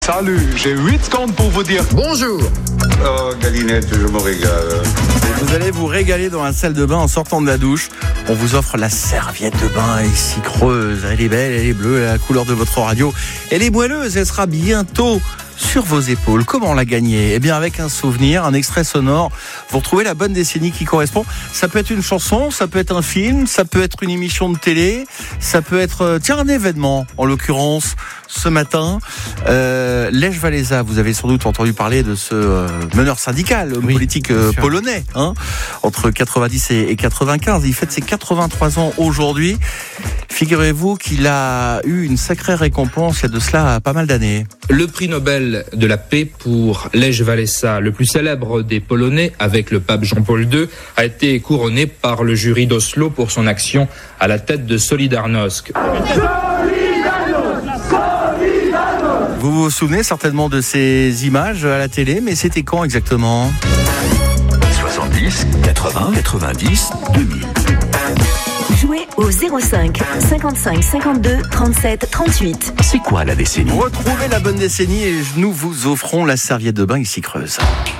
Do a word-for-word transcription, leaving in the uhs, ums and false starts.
Salut, j'ai huit secondes pour vous dire bonjour. Oh, Galinette, je me régale. Vous allez vous régaler dans la salle de bain en sortant de la douche. On vous offre la serviette de bain ici creuse. Elle est belle, elle est bleue, elle a la couleur de votre radio. Elle est moelleuse, elle sera bientôt sur vos épaules. Comment la gagner ? Eh bien, avec un souvenir, un extrait sonore. Vous retrouvez la bonne décennie qui correspond. Ça peut être une chanson, ça peut être un film, ça peut être une émission de télé, ça peut être, tiens, un événement. En l'occurrence, ce matin, euh, Lech Walesa, vous avez sans doute entendu parler de ce euh, meneur syndical, homme oui, politique euh, polonais, hein, entre quatre-vingt-dix et quatre-vingt-quinze. Il fête ses quatre-vingt-trois ans aujourd'hui. Figurez-vous qu'il a eu une sacrée récompense il y a de cela pas mal d'années. Le prix Nobel de la paix pour Lech Walesa, le plus célèbre des Polonais avec le pape Jean-Paul deux, a été couronné par le jury d'Oslo pour son action à la tête de Solidarnosc. Vous vous souvenez certainement de ces images à la télé, mais c'était quand exactement ? soixante-dix, quatre-vingts, quatre-vingt-dix, deux mille. Jouez au zéro cinq, cinquante-cinq, cinquante-deux, trente-sept, trente-huit. C'est quoi la décennie ? Retrouvez la bonne décennie et nous vous offrons la serviette de bain ici creuse.